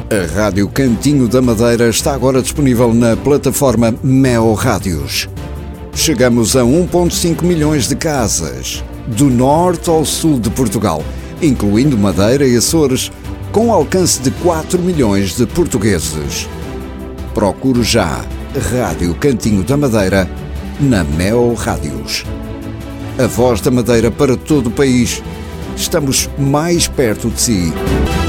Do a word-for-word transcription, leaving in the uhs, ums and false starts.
A Rádio Cantinho da Madeira está agora disponível na plataforma Meo Rádios. Chegamos a um vírgula cinco milhões de casas, do norte ao sul de Portugal, incluindo Madeira e Açores, com alcance de quatro milhões de portugueses. Procure já Rádio Cantinho da Madeira na Meo Rádios. A voz da Madeira para todo o país. Estamos mais perto de si.